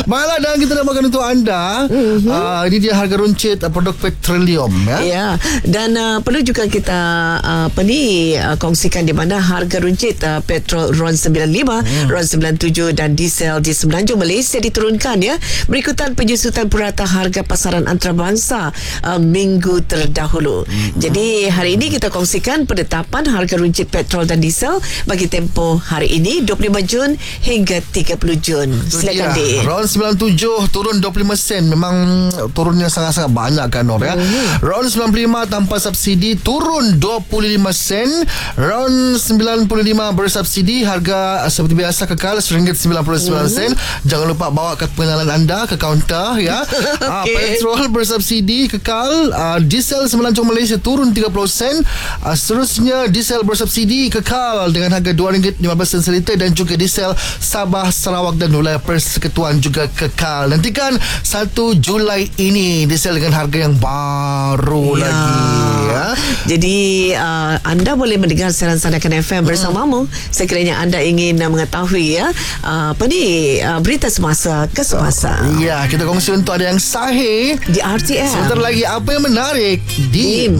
Baiklah, dan kita nak bagikan untuk anda ini dia harga runcit produk petroleum ya. Ya, dan perlu juga kita kongsikan di mana harga runcit petrol RON 95, RON 97 dan diesel di Semenanjung Malaysia diturunkan ya, berikutan penyusutan purata harga pasaran antarabangsa minggu terdahulu. Jadi hari ini kita kongsikan penetapan harga runcit petrol dan diesel bagi tempoh hari ini 25 Jun hingga 30 Jun. Silakan Din. RON 97 turun 25 sen. Memang turunnya sangat-sangat banyak kan Nur ya. RON 95 tanpa subsidi turun 25 sen. RON 95 bersubsidi harga seperti biasa kekal RM1.99. Jangan lupa bawa kad pengenalan anda ke kaunter ya. Petrol bersubsidi kekal. Diesel Semenanjung Malaysia turun 30 sen. Seterusnya diesel bersubsidi kekal dengan harga RM2.15 seliter, dan juga diesel Sabah, Sarawak dan wilayah Persekutuan juga kekal. Nantikan 1 Julai ini diesel dengan harga yang baru lagi ya. Jadi anda boleh mendengar siaran Sandakan FM bersamamu sekiranya anda ingin mengetahui ya berita semasa ke semasa. Ya, kita kongsi untuk ada yang sahih di RTM. Sebentar lagi apa yang menarik di